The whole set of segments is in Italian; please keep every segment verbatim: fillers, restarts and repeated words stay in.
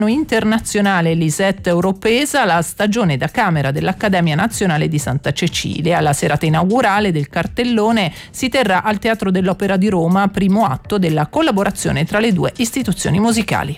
internazionale Lisette Oropesa, la stagione da camera dell'Accademia Nazionale di Santa Cecilia. La serata inaugurale del cartellone si terrà al Teatro dell'Opera di Roma, primo atto della collaborazione tra le due istituzioni musicali.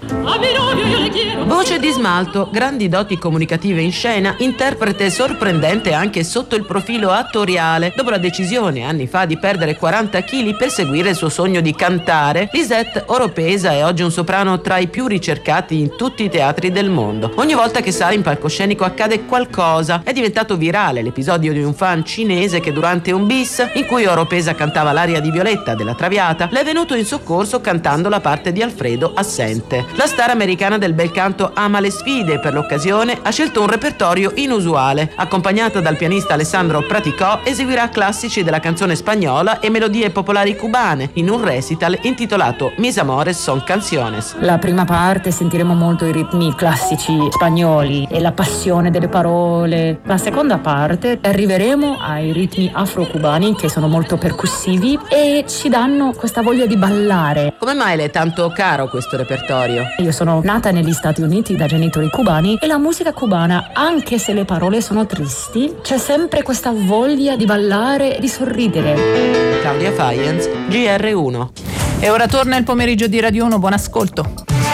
Voce di smalto, grandi doti comunicative in scena, interprete sorprendente anche sotto il profilo attoriale. Dopo la decisione anni fa di perdere quaranta chili per seguire il suo sogno di cantare, Lisette Oropesa è oggi un soprano tra i più ricercati in tutti i teatri del mondo. Ogni volta che sale in palcoscenico accade qualcosa. È diventato virale l'episodio di un fan cinese che durante un bis in cui Oropesa cantava l'aria di Violetta della Traviata le è venuto in soccorso cantando la parte di Alfredo assente. La star americana del bel canto ama le sfide e per l'occasione ha scelto un repertorio inusuale. Accompagnata dal pianista Alessandro Praticò, eseguirà classici della canzone spagnola e melodie popolari cubane in un recital intitolato Mis Amores Son Canciones. La prima parte sentiremo molto i ritmi classici spagnoli e la passione delle parole. La seconda parte arriveremo ai ritmi afro-cubani che sono molto percussivi e ci danno questa voglia di ballare. Come mai le è tanto caro questo repertorio? Io sono nata negli Stati Uniti da genitori cubani e la musica cubana, anche se le parole sono tristi, c'è sempre questa voglia di ballare e di sorridere. Claudia Faienz, G R uno. E ora torna il pomeriggio di Radio uno, buon ascolto.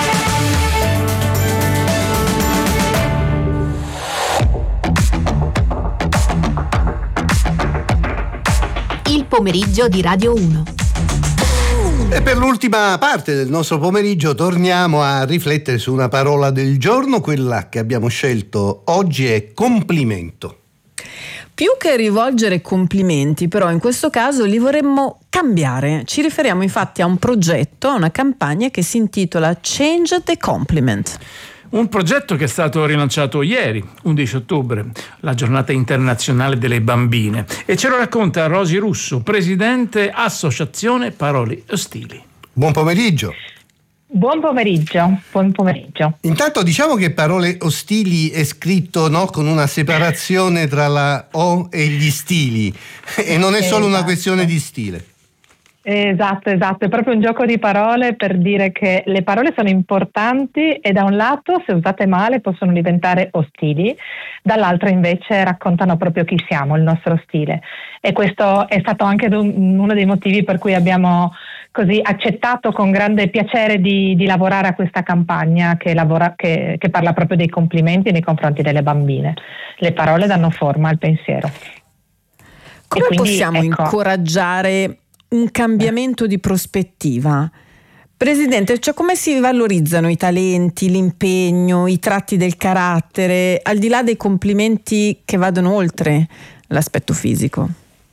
Il pomeriggio di Radio uno. E per l'ultima parte del nostro pomeriggio torniamo a riflettere su una parola del giorno. Quella che abbiamo scelto oggi è complimento. Più che rivolgere complimenti, però in questo caso li vorremmo cambiare. Ci riferiamo infatti a un progetto, a una campagna che si intitola Change the Compliment. Un progetto che è stato rilanciato ieri, undici ottobre, la giornata internazionale delle bambine, e ce lo racconta Rosy Russo, presidente Associazione Parole Ostili. Buon pomeriggio. Buon pomeriggio, buon pomeriggio. Intanto diciamo che Parole Ostili è scritto, no, con una separazione tra la O e gli stili, e non è solo esatto. una questione di stile. Esatto, esatto, è proprio un gioco di parole per dire che le parole sono importanti e da un lato, se usate male, possono diventare ostili, dall'altro invece raccontano proprio chi siamo, il nostro stile. E questo è stato anche uno dei motivi per cui abbiamo così accettato con grande piacere di, di lavorare a questa campagna che, lavora, che, che parla proprio dei complimenti nei confronti delle bambine. Le parole danno forma al pensiero. Come quindi, possiamo ecco, incoraggiare un cambiamento di prospettiva? Presidente, cioè come si valorizzano i talenti, l'impegno, i tratti del carattere, al di là dei complimenti che vadano oltre l'aspetto fisico?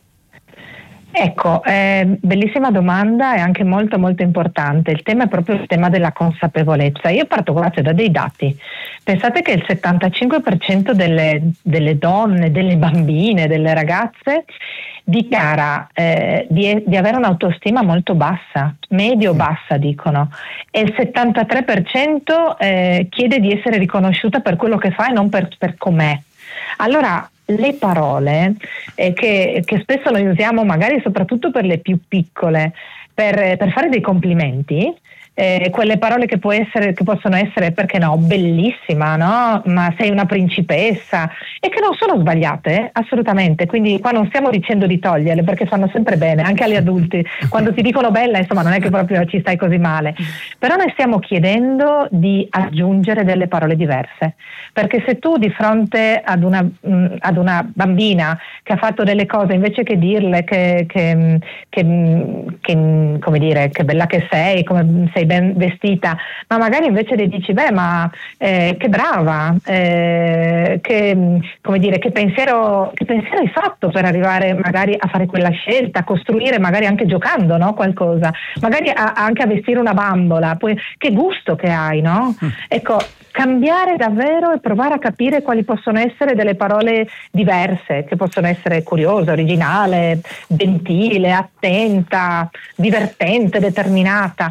Ecco, eh, bellissima domanda e anche molto molto importante. Il tema è proprio il tema della consapevolezza. Io parto guardate, da dei dati. Pensate che il settantacinque per cento delle, delle donne, delle bambine, delle ragazze dichiara eh, di, di avere un'autostima molto bassa, medio-bassa dicono, e il settantatré per cento eh, chiede di essere riconosciuta per quello che fa e non per, per com'è. Allora, le parole eh, che, che spesso noi usiamo magari soprattutto per le più piccole, per, per fare dei complimenti, eh, quelle parole che, può essere, che possono essere, perché no, bellissima, no? Ma sei una principessa, e che non sono sbagliate, eh? Assolutamente. Quindi qua non stiamo dicendo di toglierle, perché fanno sempre bene, anche agli adulti. Quando ti dicono bella, insomma, non è che proprio ci stai così male. Però noi stiamo chiedendo di aggiungere delle parole diverse, perché se tu di fronte ad una, mh, ad una bambina che ha fatto delle cose, invece che dirle che, che, che, che come dire, che bella che sei, come sei ben vestita, ma magari invece le dici beh ma eh, che brava, eh, che, come dire, che pensiero, che pensiero hai fatto per arrivare magari a fare quella scelta, a costruire magari anche giocando, no, qualcosa, magari a, anche a vestire una bambola, poi che gusto che hai, no? Mm. Ecco, cambiare davvero e provare a capire quali possono essere delle parole diverse, che possono essere curiosa, originale, gentile, attenta, divertente, determinata,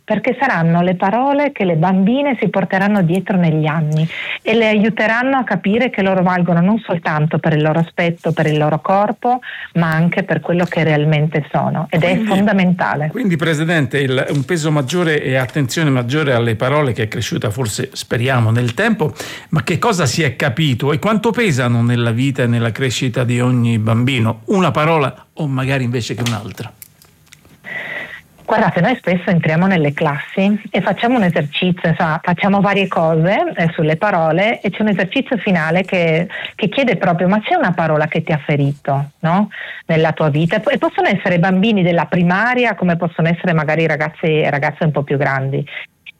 perché saranno le parole che le bambine si porteranno dietro negli anni e le aiuteranno a capire che loro valgono non soltanto per il loro aspetto, per il loro corpo, ma anche per quello che realmente sono, ed quindi, è fondamentale. Quindi Presidente, il, un peso maggiore e attenzione maggiore alle parole, che è cresciuta forse, speriamo, nel tempo, ma che cosa si è capito e quanto pesano nella vita e nella crescita di ogni bambino? Una parola o magari invece che un'altra? Guardate, noi spesso entriamo nelle classi e facciamo un esercizio, insomma, facciamo varie cose eh, sulle parole, e c'è un esercizio finale che, che chiede proprio: ma c'è una parola che ti ha ferito, no? Nella tua vita? E possono essere bambini della primaria, come possono essere magari ragazzi e ragazze un po' più grandi.